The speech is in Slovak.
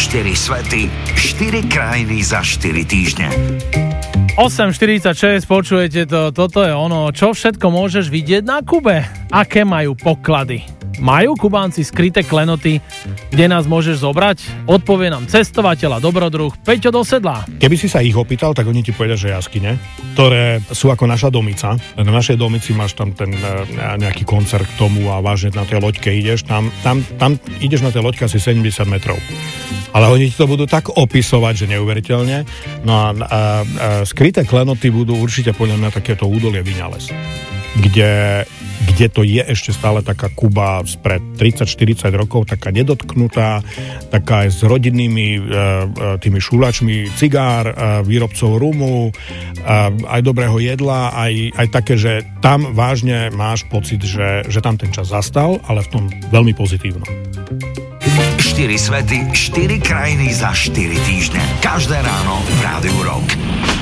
4 svety, 4 krajiny za 4 týždne. 8.46, počujete to, toto je ono. Čo všetko môžeš vidieť na Kube? Aké majú poklady? Majú Kubánci skryté klenoty, kde nás môžeš zobrať? Odpovie nám cestovateľ a dobrodruh Peťo do Sedla. Keby si sa ich opýtal, tak oni ti povedia, že jaskyne, ktoré sú ako naša domica. Na našej domici máš tam ten nejaký koncert k tomu a vážne na tej loďke ideš. Tam ideš na tej loďke asi 70 metrov. Ale oni ti to budú tak opisovať, že neuveriteľne. No a skryté klenoty budú určite podľa mňa takéto údolie Viňales, kde to je ešte stále taká Kuba spred 30-40 rokov, taká nedotknutá, taká aj s rodinnými tými šúlačmi cigár, výrobcov rumu, aj dobrého jedla, aj také, že tam vážne máš pocit, že tam ten čas zastal, ale v tom veľmi pozitívno. 4 svety, 4 krajiny za 4 týždne. Každé ráno v Rádiu Rock.